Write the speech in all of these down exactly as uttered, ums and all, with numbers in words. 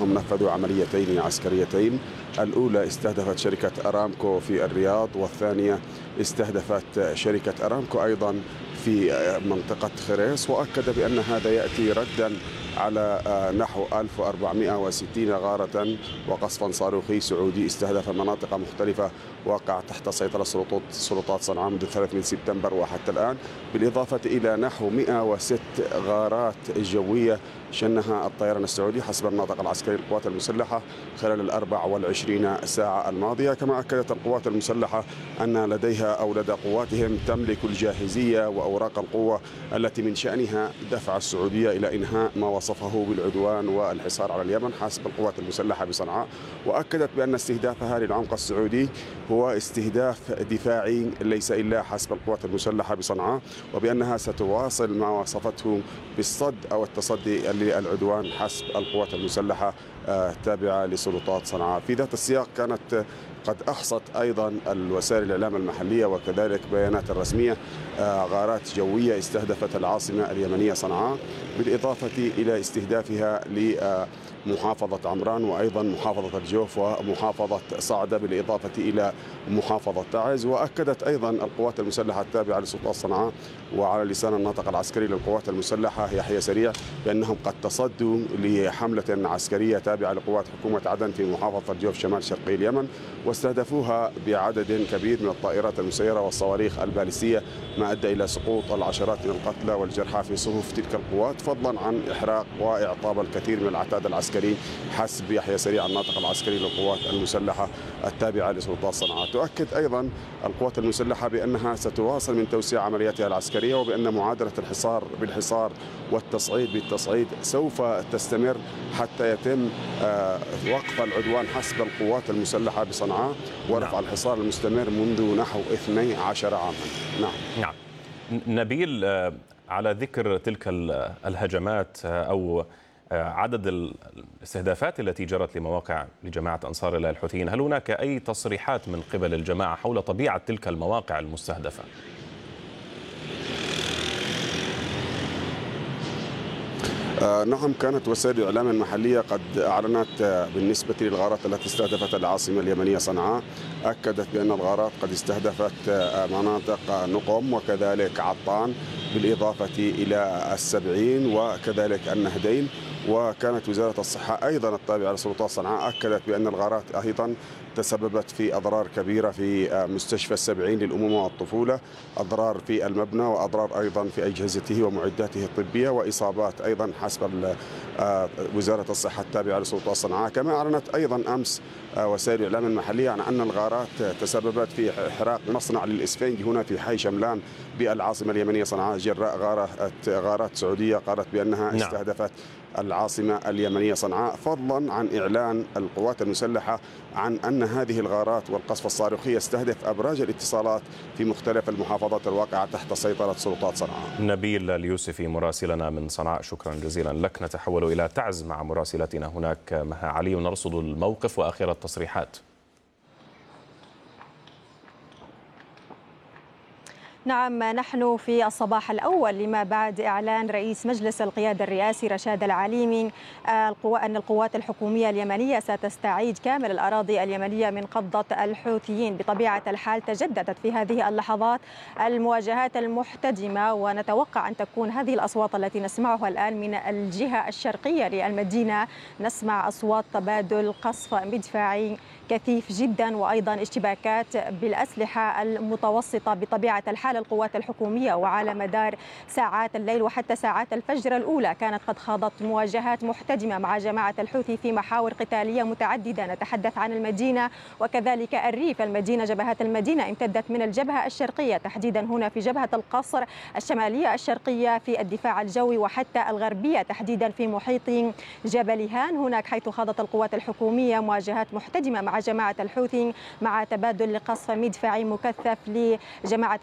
بأنهم نفذوا عمليتين عسكريتين. الأولى استهدفت شركة أرامكو في الرياض، والثانية استهدفت شركة أرامكو أيضا في منطقة خريص. وأكد بأن هذا يأتي ردا على نحو ألف وأربعمائة وستين غارة وقصفا صاروخي سعودي استهدف مناطق مختلفة وقع تحت سيطرة سلطات صنعاء منذ ثلاثة من سبتمبر وحتى الآن، بالإضافة إلى نحو مئة وستة غارات جوية شنها الطيران السعودي حسب الناطق العسكري للقوات المسلحة خلال الأربع والعشرين ساعة الماضية. كما أكدت القوات المسلحة أن لديها أو لدى قواتهم تملك الجاهزية وأوراق القوة التي من شأنها دفع السعودية إلى إنهاء ما وصفه بالعدوان والحصار على اليمن حسب القوات المسلحة بصنعاء. وأكدت بأن استهدافها للعمق السعودي هو استهداف دفاعي ليس إلا حسب القوات المسلحة بصنعاء، وبأنها ستواصل ما وصفته بالصد أو التصدي للعدوان حسب القوات المسلحة التابعة لسلطات صنعاء. في ذات السياق كانت قد أحصت أيضا الوسائل الإعلام المحلية وكذلك بيانات الرسمية غارات جوية استهدفت العاصمة اليمنية صنعاء، بالإضافة إلى استهدافها لمحافظة عمران وأيضا محافظة الجوف ومحافظة صعدة بالإضافة إلى محافظة تعز. وأكدت أيضا القوات المسلحة التابعة لسلطات صنعاء وعلى لسان الناطق العسكري للقوات المسلحة يحيى سريع بأنهم قد تصدوا لحملة عسكرية تابعة لقوات حكومة عدن في محافظة الجوف شمال شرقي اليمن، واستهدفوها بعدد كبير من الطائرات المسيرة والصواريخ البالستية، ما أدى إلى سقوط العشرات من القتلى والجرحى في صفوف تلك القوات، فضلا عن إحراق وإعطاب الكثير من العتاد العسكري حسب يحيى سريع الناطق العسكري للقوات المسلحة التابعة لسلطات صنعاء. تؤكد أيضا القوات المسلحة بأنها ستواصل من توسيع عملياتها العسكرية، وبأن معادلة الحصار بالحصار والتصعيد بالتصعيد سوف تستمر حتى يتم وقف العدوان حسب القوات المسلحة بصنعاء ورفع نعم. الحصار المستمر منذ نحو اثني عشر عاما. نعم. نعم. نبيل، على ذكر تلك الهجمات أو عدد الاستهدافات التي جرت لمواقع لجماعة أنصار الله الحوثيين، هل هناك أي تصريحات من قبل الجماعة حول طبيعة تلك المواقع المستهدفة؟ آه نعم، كانت وسائل الإعلام المحلية قد أعلنت بالنسبة للغارات التي استهدفت العاصمة اليمنية صنعاء، أكدت بأن الغارات قد استهدفت مناطق نقم وكذلك عطان بالإضافة إلى السبعين وكذلك النهدين. وكانت وزارة الصحة أيضا التابعة لسلطات صنعاء أكدت بأن الغارات أيضا تسببت في أضرار كبيرة في مستشفى السبعين للأمومة والطفولة، أضرار في المبنى وأضرار أيضا في أجهزته ومعداته الطبية وإصابات أيضا حسب وزارة الصحة التابعة لسلطات صنعاء. كما أعلنت أيضا أمس وسائل الإعلام المحلية عن أن الغارات تسببت في إحراق مصنع للإسفنج هنا في حي شملان بالعاصمة اليمنية صنعاء جراء غارات غارات سعودية قالت بأنها نعم. استهدفت العاصمة اليمنية صنعاء، فضلا عن إعلان القوات المسلحة عن أن هذه الغارات والقصف الصاروخي يستهدف أبراج الاتصالات في مختلف المحافظات الواقعة تحت سيطرة سلطات صنعاء. نبيل اليوسفي مراسلنا من صنعاء، شكرا جزيلا لك. نتحول إلى تعز مع مراسلتنا هناك مها علي ونرصد الموقف وآخر التصريحات. نعم، نحن في الصباح الأول لما بعد إعلان رئيس مجلس القيادة الرئاسي رشاد العليمي أن القوات الحكومية اليمنية ستستعيد كامل الأراضي اليمنية من قبضة الحوثيين. بطبيعة الحال تجددت في هذه اللحظات المواجهات المحتدمة، ونتوقع أن تكون هذه الأصوات التي نسمعها الآن من الجهة الشرقية للمدينة، نسمع أصوات تبادل قصف مدفعي كثيف جدا وأيضا اشتباكات بالأسلحة المتوسطة. بطبيعة الحال القوات الحكومية وعلى مدار ساعات الليل وحتى ساعات الفجر الأولى كانت قد خاضت مواجهات محتدمة مع جماعة الحوثي في محاور قتالية متعددة، نتحدث عن المدينة وكذلك الريف. المدينة جبهات المدينة امتدت من الجبهة الشرقية تحديدا هنا في جبهة القصر الشمالية الشرقية في الدفاع الجوي، وحتى الغربية تحديدا في محيط جبل هان هناك حيث خاضت القوات الحكومية مواجهات محتدمة مع جماعة الحوثي مع تبادل لقصف مدفعي مكثف لجماعة الحوثي.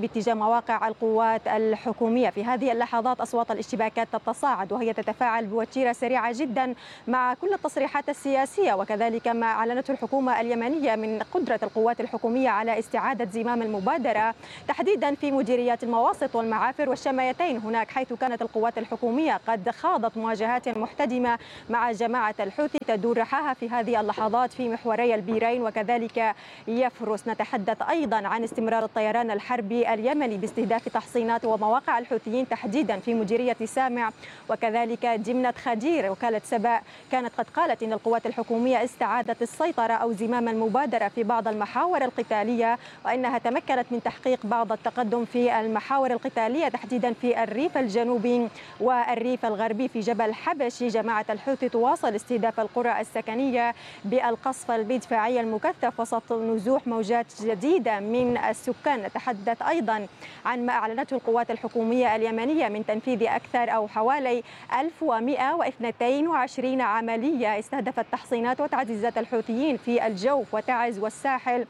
باتجاه مواقع القوات الحكومية. في هذه اللحظات أصوات الاشتباكات تتصاعد وهي تتفاعل بوتيرة سريعة جدا مع كل التصريحات السياسية وكذلك ما أعلنته الحكومة اليمنية من قدرة القوات الحكومية على استعادة زمام المبادرة تحديدا في مديريات المواسط والمعافر والشمايتين هناك، حيث كانت القوات الحكومية قد خاضت مواجهات محتدمة مع جماعة الحوثي تدور رحاها في هذه اللحظات في محوري البيرين وكذلك يفرس. نتحدث أيضا عن استمرار الطيران الحربي اليمني باستهداف تحصينات ومواقع الحوثيين تحديدا في مديرية سامع وكذلك دمنة خدير. وكالة سبأ كانت قد قالت إن القوات الحكومية استعادت السيطرة أو زمام المبادرة في بعض المحاور القتالية وإنها تمكنت من تحقيق بعض التقدم في المحاور القتالية تحديدا في الريف الجنوبي والريف الغربي. في جبل حبشي جماعة الحوثي تواصل استهداف القرى السكنية بالقصف المدفعي المكثف وسط نزوح موجات جديدة من السكان. نتحدث أيضا عن ما أعلنته القوات الحكومية اليمنية من تنفيذ أكثر أو حوالي ألف ومئة واثنين وعشرين عملية استهدفت تحصينات وتعزيزات الحوثيين في الجوف وتعز والساحل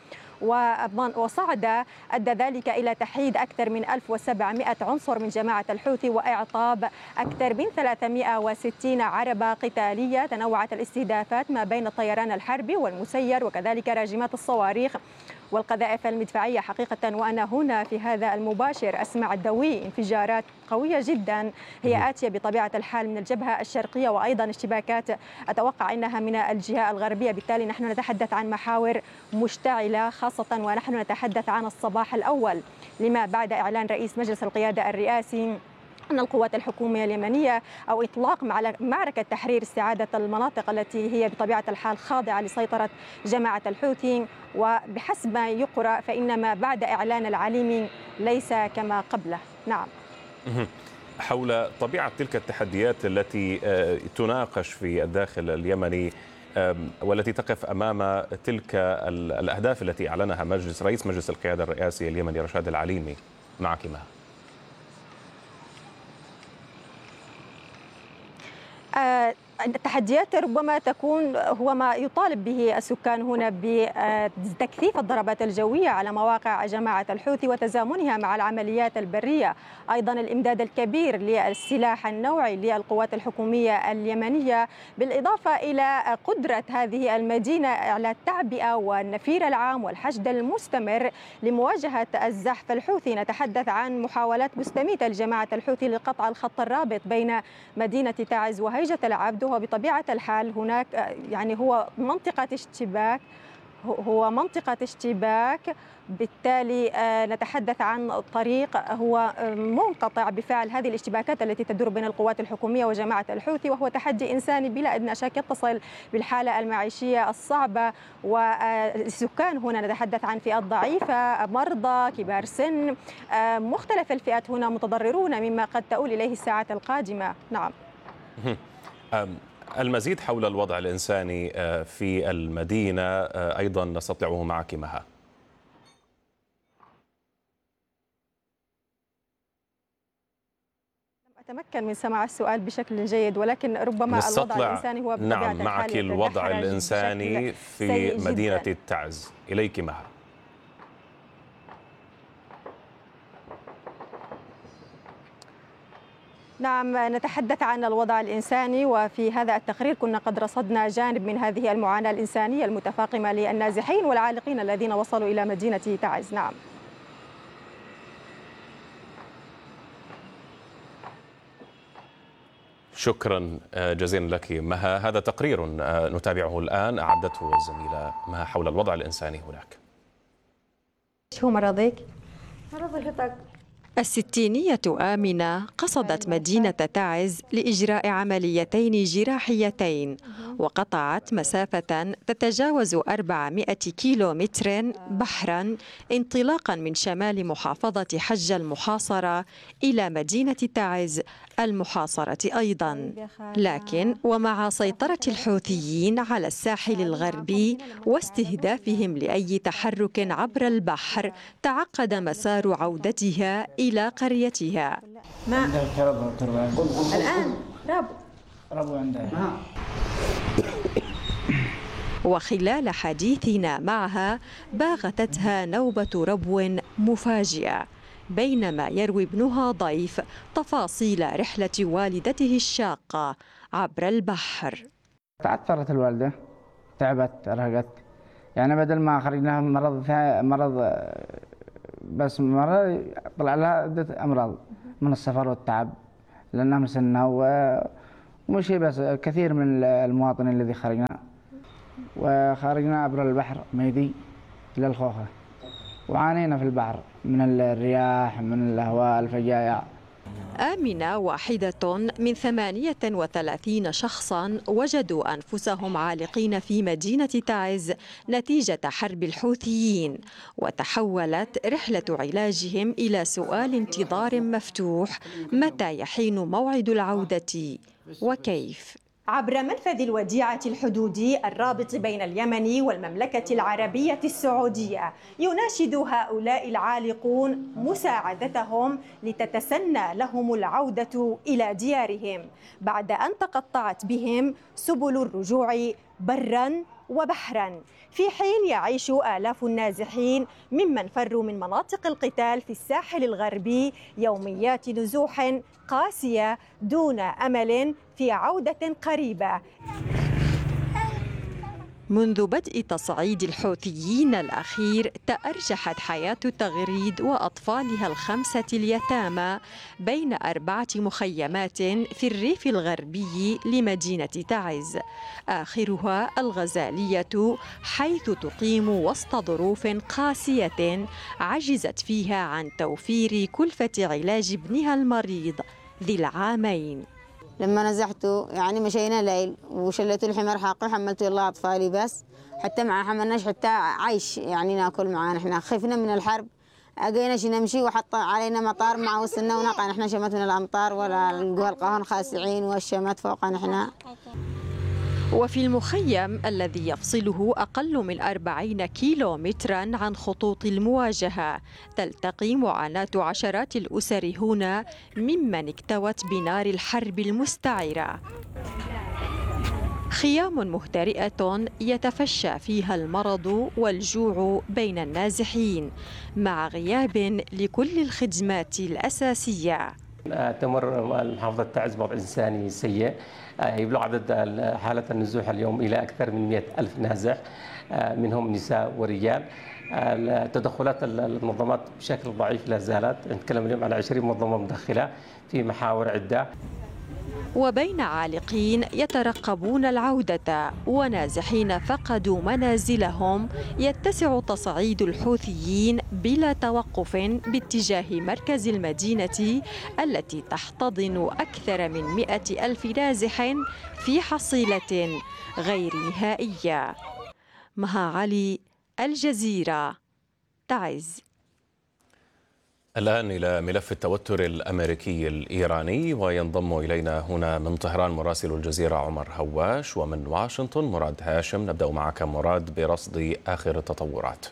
وصعد أدى ذلك إلى تحييد أكثر من ألف وسبعمئة عنصر من جماعة الحوثي وإعطاب أكثر من ثلاثمئة وستين عربة قتالية. تنوعت الاستهدافات ما بين الطيران الحربي والمسير وكذلك راجمات الصواريخ والقذائف المدفعية. حقيقة وأنا هنا في هذا المباشر أسمع الدوي انفجارات قوية جدا هي آتية بطبيعة الحال من الجبهة الشرقية وأيضا اشتباكات أتوقع أنها من الجهة الغربية. بالتالي نحن نتحدث عن محاور مشتعلة خاصة ونحن نتحدث عن الصباح الأول لما بعد إعلان رئيس مجلس القيادة الرئاسي أن القوات الحكومية اليمنية أو إطلاق معركة تحرير استعادة المناطق التي هي بطبيعة الحال خاضعة لسيطرة جماعة الحوثي. وبحسب ما يقرأ فإن ما بعد إعلان العليمي ليس كما قبله. نعم. حول طبيعة تلك التحديات التي تناقش في الداخل اليمني والتي تقف أمام تلك الأهداف التي أعلنها مجلس رئيس مجلس القيادة الرئاسي اليمني رشاد العليمي، معك مها. التحديات ربما تكون هو ما يطالب به السكان هنا بتكثيف الضربات الجوية على مواقع جماعة الحوثي وتزامنها مع العمليات البرية، أيضا الإمداد الكبير للسلاح النوعي للقوات الحكومية اليمنية، بالإضافة إلى قدرة هذه المدينة على التعبئة والنفير العام والحشد المستمر لمواجهة الزحف الحوثي. نتحدث عن محاولات مستميتة لجماعة الحوثي لقطع الخط الرابط بين مدينة تعز وهيجة العبد، وبطبيعة الحال هناك يعني هو منطقة اشتباك هو منطقة اشتباك بالتالي نتحدث عن طريق هو منقطع بفعل هذه الاشتباكات التي تدور بين القوات الحكومية وجماعة الحوثي، وهو تحدي إنساني بلا أدنى شك يتصل بالحالة المعيشية الصعبة. والسكان هنا نتحدث عن فئات ضعيفة، مرضى، كبار سن، مختلف الفئات هنا متضررون مما قد تؤول إليه الساعات القادمة. نعم. المزيد حول الوضع الإنساني في المدينة أيضا نستطيعه معك مها. أتمكن من سماع السؤال بشكل جيد، ولكن ربما الوضع الإنساني هو بطبيعة نعم معك الوضع الإنساني في مدينة التعز. إليك مها. نعم، نتحدث عن الوضع الإنساني، وفي هذا التقرير كنا قد رصدنا جانب من هذه المعاناة الإنسانية المتفاقمة للنازحين والعالقين الذين وصلوا إلى مدينة تعز. نعم. شكرا جزيلا لك مها. هذا تقرير نتابعه الآن أعدته الزميلة مها حول الوضع الإنساني هناك. شو مرضك؟ مرض الستينية آمنة قصدت مدينة تعز لإجراء عمليتين جراحيتين، وقطعت مسافة تتجاوز أربعمئة كيلومتر بحرا انطلاقا من شمال محافظة حج المحاصرة إلى مدينة تعز المحاصرة أيضا. لكن ومع سيطرة الحوثيين على الساحل الغربي واستهدافهم لأي تحرك عبر البحر، تعقد مسار عودتها إلى قريتها. ما الآن ربو ربو عندها. وخلال حديثنا معها باغتتها نوبة ربو مفاجئة. بينما يروي ابنها ضيف تفاصيل رحلة والدته الشاقة عبر البحر. تعثرت الوالدة، تعبت، أرهقت، يعني بدل ما خرجناها مرض مرض بس مرض طلع لها عدة أمراض من السفر والتعب لأنها مسنة، ومش هي بس، كثير من المواطنين الذي خرجنا وخرجنا عبر البحر ميدي إلى الخوخة، وعانينا في البحر من الرياح، من الهواء، الفجايع. آمنة واحدة من ثمانية وثلاثين شخصاً وجدوا أنفسهم عالقين في مدينة تعز نتيجة حرب الحوثيين، وتحولت رحلة علاجهم إلى سؤال انتظار مفتوح: متى يحين موعد العودة وكيف؟ عبر منفذ الوديعة الحدودي الرابط بين اليمن والمملكة العربية السعودية يناشد هؤلاء العالقون مساعدتهم لتتسنى لهم العودة إلى ديارهم بعد أن تقطعت بهم سبل الرجوع برا وبحرا، في حين يعيش آلاف النازحين ممن فروا من مناطق القتال في الساحل الغربي يوميات نزوح قاسية دون أمل في عودة قريبة. منذ بدء تصعيد الحوثيين الأخير تأرجحت حياة تغريد وأطفالها الخمسة اليتامى بين أربعة مخيمات في الريف الغربي لمدينة تعز، آخرها الغزالية، حيث تقيم وسط ظروف قاسية عجزت فيها عن توفير كلفة علاج ابنها المريض ذي العامين. لما نزحته يعني مشينا ليل وشلته الحمار حاقي وحملته يلا أطفالي بس، حتى معه حملناش حتى عيش يعني ناكل معانا، احنا خفنا من الحرب، أجيناش نمشي وحط علينا مطار مع وصلنا ونقع، نحن شمت من الأمطار ولا نلقوا القهن خاسعين والشمت فوقنا احنا. وفي المخيم الذي يفصله أقل من أربعين كيلو مترا عن خطوط المواجهة تلتقي معاناة عشرات الأسر هنا ممن اكتوت بنار الحرب المستعرة. خيام مهترئة يتفشى فيها المرض والجوع بين النازحين مع غياب لكل الخدمات الأساسية. تمر محافظة تعز بوضع إنساني سيء، يبلغ عدد حالة النزوح اليوم إلى أكثر من مئة ألف نازح، منهم نساء ورجال. تدخلات المنظمات بشكل ضعيف لا زالت، نتكلم اليوم على عشرين منظمة مدخلة في محاور عدة. وبين عالقين يترقبون العودة ونازحين فقدوا منازلهم يتسع تصعيد الحوثيين بلا توقف باتجاه مركز المدينة التي تحتضن أكثر من مئة ألف نازح في حصيلة غير نهائية. مها علي، الجزيرة، تعز. الآن إلى ملف التوتر الأمريكي الإيراني، وينضم إلينا هنا من طهران مراسل الجزيرة عمر هواش، ومن واشنطن مراد هاشم. نبدأ معك مراد برصد آخر التطورات.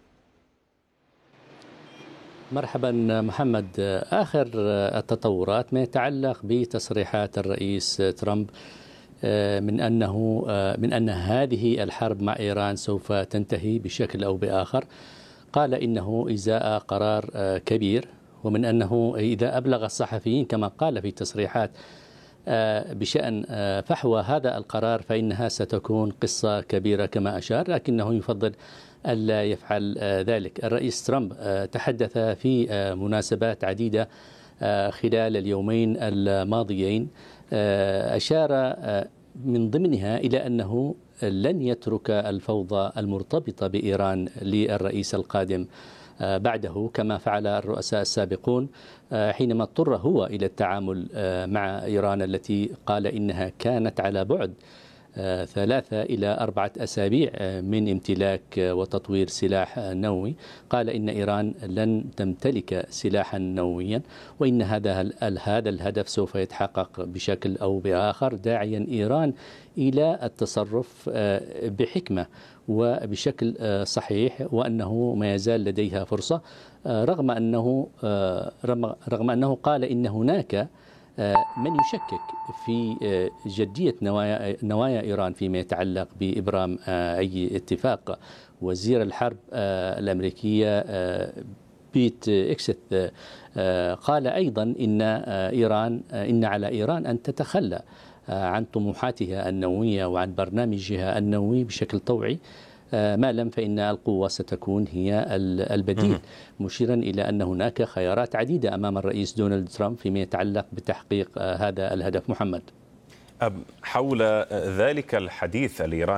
مرحبا محمد. آخر التطورات ما يتعلق بتصريحات الرئيس ترامب من أنه من أن هذه الحرب مع إيران سوف تنتهي بشكل أو بآخر. قال إنه إزاء قرار كبير، ومن أنه إذا أبلغ الصحفيين كما قال في تصريحات بشأن فحوى هذا القرار فإنها ستكون قصة كبيرة كما أشار، لكنه يفضل ألا يفعل ذلك. الرئيس ترامب تحدث في مناسبات عديدة خلال اليومين الماضيين، أشار من ضمنها إلى أنه لن يترك الفوضى المرتبطة بإيران للرئيس القادم بعده كما فعل الرؤساء السابقون حينما اضطر هو إلى التعامل مع إيران التي قال إنها كانت على بعد ثلاثة إلى أربعة أسابيع من امتلاك وتطوير سلاح نووي. قال إن إيران لن تمتلك سلاحا نوويا، وإن هذا هذا الهدف سوف يتحقق بشكل أو بآخر، داعيا إيران إلى التصرف بحكمة وبشكل صحيح، وأنه ما يزال لديها فرصة، رغم أنه رغم أنه قال إن هناك من يشكك في جدية نوايا, نوايا إيران فيما يتعلق بإبرام أي اتفاق. وزير الحرب الأمريكية بيت إكسث قال أيضا إن إيران إن على إيران أن تتخلى عن طموحاتها النووية وعن برنامجها النووي بشكل طوعي، ما لم فإن القوة ستكون هي البديل، مشيرا إلى أن هناك خيارات عديدة أمام الرئيس دونالد ترامب فيما يتعلق بتحقيق هذا الهدف. محمد، حول ذلك الحديث الإيراني